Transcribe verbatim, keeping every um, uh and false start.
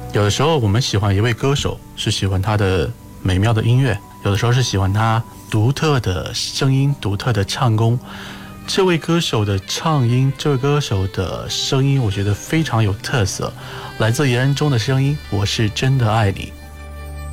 有的时候我们喜欢一位歌手，是喜欢他的美妙的音乐，有的时候是喜欢他独特的声音、独特的唱功。这位歌手的唱音，这位歌手的声音，我觉得非常有特色。来自言人中的声音，我是真的爱你。